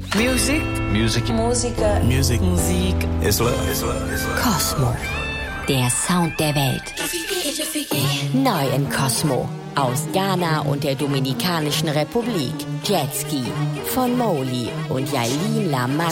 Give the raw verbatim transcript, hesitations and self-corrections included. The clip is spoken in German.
Music. Music. Musiker. Music. Musik. Ist Love. Ist Love. Ist Love. Kosmo. Der Sound der Welt. Neu in Kosmo. Aus Ghana und der Dominikanischen Republik. Jetski. Von Mowgli und Yailin Lama.